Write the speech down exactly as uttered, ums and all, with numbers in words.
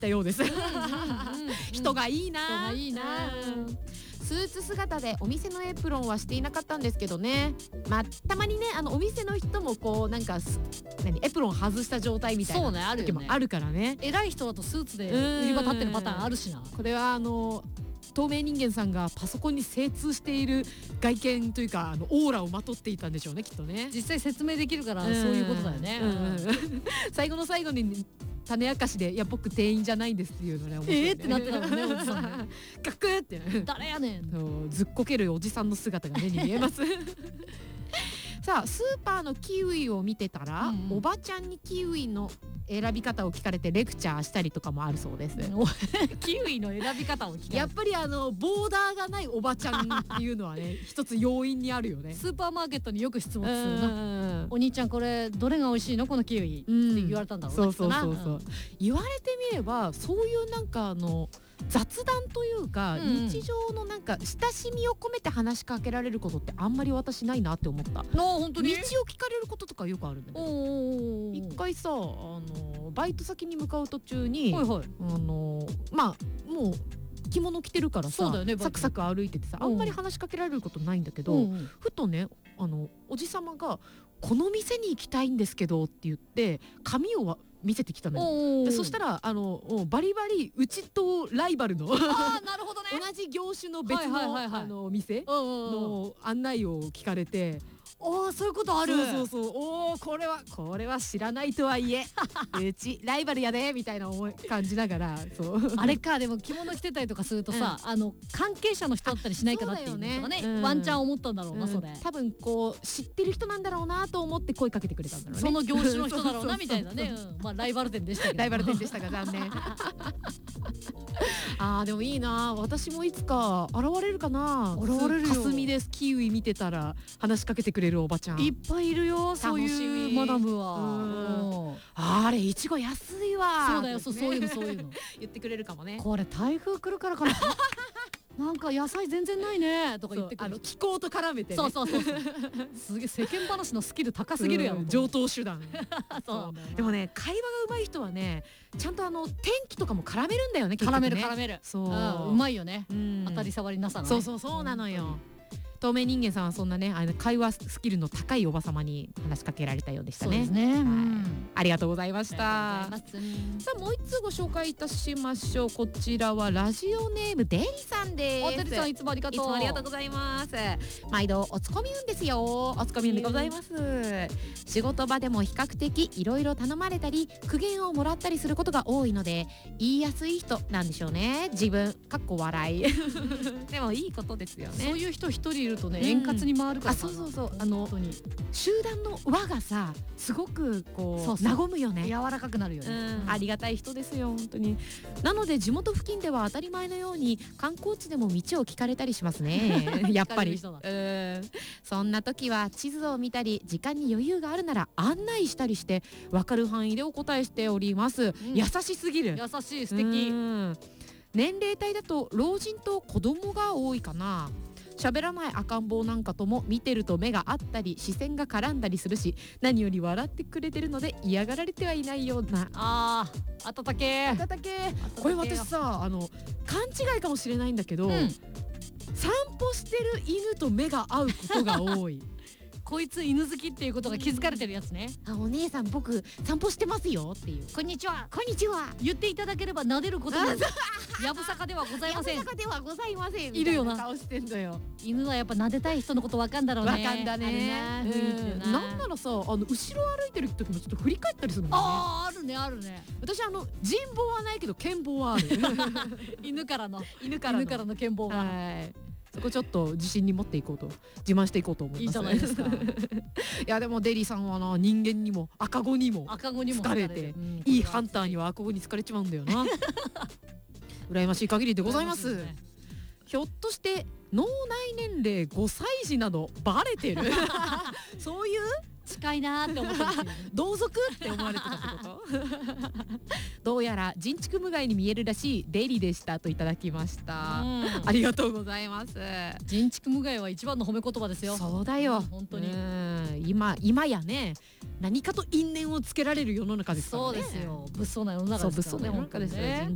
たようです。人がいいな。 人がいいな。 スーツ姿でお店のエプロンはしていなかったんですけどね。まあたまにね、あのお店の人もこうなんか何エプロン外した状態みたいな時もあるからね。 偉い人だとスーツで売り場立ってるパターンあるしな。 これはあの透明人間さんがパソコンに精通している外見というかあのオーラをまとっていたんでしょうね、きっとね。 実際説明できるからそういうことだよね。 最後の最後に種明かしで「いや僕店員じゃないんです」っていうのね、面白いね。 えーってなってたもんね、おじさんね。 ガクって誰やねん。 ずっこけるおじさんの姿が目に見えます。さあスーパーのキウイを見てたら、うんうん、おばちゃんにキウイの選び方を聞かれてレクチャーしたりとかもあるそうです。 キウイの選び方を聞かれて、 やっぱりあのボーダーがないおばちゃんっていうのはね一つ要因にあるよね。 スーパーマーケットによく質問するな。お兄ちゃんこれどれが美味しいのこのキウイ、うん、って言われたんだろうな。 そうそうそうそう、うん、言われてみればそういうなんかあの雑談というか、うん、日常のなんか親しみを込めて話しかけられることってあんまり私ないなって思った。 本当に道を聞かれることとかよくあるんだよね。一回さあのバイト先に向かう途中に、はいはい、あのまあもう着物着てるからさ、ね、サクサク歩いててさ、あんまり話しかけられることないんだけど、うんうん、ふとねあのおじさまが「この店に行きたいんですけど」って言って紙を見せてきたのよ。でそしたらあのバリバリうちとライバルのあなるほど、ね、 同じ業種の別のあの店の案内を聞かれて。 おーそういうことある。 そうそうそう、おーこれはこれは知らないとはいえうちライバルやでみたいな思い感じながら、そうあれか。でも着物着てたりとかするとさ、うん、あの関係者の人だったりしないかなっていうのがね、うん、ワンチャン思ったんだろうな、うん、それ多分こう知ってる人なんだろうなと思って声かけてくれたんだろうね。 その業種の人だろうなみたいなね。まあライバル店でしたけどライバル店でしたが残念。あーでもいいな、私もいつか現れるかな。 現れるよ。 霞です。キウイ見てたら話しかけてくれるおばちゃんいっぱいいるよ。そういうマダムは。 あれいちご安いわ。 そうだよ、そういうのそういうの言ってくれるかもね。 これ台風来るからかな。なんか野菜全然ないねとか言ってくる。 あの気候と絡めて、ね、 そうそうそうそう。すげえ世間話のスキル高すぎるやろ。 上等手段。そうでもね、会話が上手い人はねちゃんとあの天気とかも絡めるんだよね。 絡める絡める。 そう、 うまいよね。当たり障りなさがね。 そうそうそうなのよ。透明人間さんはそんなねあの会話スキルの高いおばさまに話しかけられたようでしたね。 そうですね、はい、 ありがとうございました。さあもう一つご紹介いたしましょう。こちらはラジオネームデリさんです。 デリさんいつもありがとう。 いつもありがとうございます。毎度おつこみ運ですよ。おつこみ運でございます。仕事場でも比較的いろいろ頼まれたり苦言をもらったりすることが多いので言いやすい人なんでしょうね。自分かっこ笑い。でもいいことですよね。 そういう人一人いるとね、円滑に回るから。 あ、そうそうそう、あの集団の輪がさすごくこう和むよね。 柔らかくなるよね。 ありがたい人ですよ本当に。なので地元付近では当たり前のように観光地でも道を聞かれたりしますね。やっぱりそんな時は地図を見たり時間に余裕があるなら案内したりして分かる範囲でお答えしております、うん、優しすぎる。 優しい、素敵。 年齢帯だと老人と子供が多いかな。喋らない赤ん坊なんかとも見てると目が合ったり視線が絡んだりするし、何より笑ってくれてるので嫌がられてはいないような。 あーあたたけあたたけ。これ私さあの勘違いかもしれないんだけど、うん、散歩してる犬と目が合うことが多い。 こいつ犬好きっていうことが気づかれてるやつね。 あ、お姉さん僕散歩してますよっていう。 こんにちはこんにちは言っていただければ撫でることもやぶさかではございません。 やぶさかではございません。 いるよな。 顔してんのよ。 犬はやっぱ撫でたい人のことわかんだろうね。 わかんだね。なんならさ、あの後ろ歩いてる時もちょっと振り返ったりするのね。 ああ、あるねあるね。 私あの人望はないけど犬望はある。 犬からの犬からの犬からの犬望が。 はい。そこちょっと自信に持っていこうと自慢していこうと思います。 いいじゃないですか。いやでもデリさんはな、人間にも赤子にも疲れて、いいハンターには赤子に疲れちまうんだよな。羨ましい限りでございます。ひょっとして脳内年齢ごさい児などバレてる？そういう近いなーって思ってますよね。 同族って思われてたってこと？どうやら人畜無害に見えるらしいデリでしたといただきました。ありがとうございます。 人畜無害は一番の褒め言葉ですよ。 そうだよ。 本当に。 今今やね、何かと因縁をつけられる世の中ですからね。 そうですよ。物騒な世の中ですからね。 物騒な世の中ですよ。